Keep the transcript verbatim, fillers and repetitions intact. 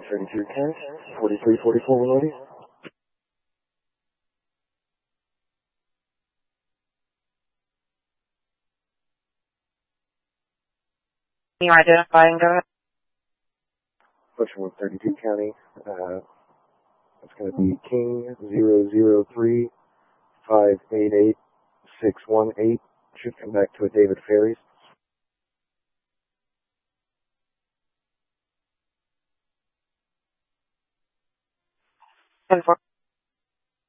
thirty-two ten, forty-three forty-four, Melody. Can you identify and go ahead? Question one thirty-two County. Uh, it's going to be King zero zero three five eight eight six one eight. Should come back to a David Ferries. ten four.